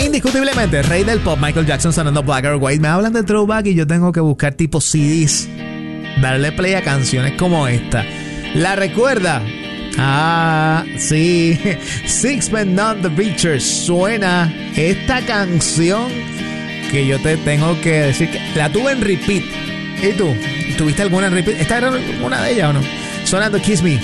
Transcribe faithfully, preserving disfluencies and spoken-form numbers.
Indiscutiblemente, rey del pop, Michael Jackson sonando Black or White. Me hablan de throwback y yo tengo que buscar tipo C Ds, darle play a canciones como esta. ¿La recuerda? Ah, sí. Sixpence None the Richer. Suena esta canción que yo te tengo que decir que la tuve en repeat. ¿Y tú? ¿Tuviste alguna en repeat? ¿Esta era una de ellas o no? Sonando Kiss Me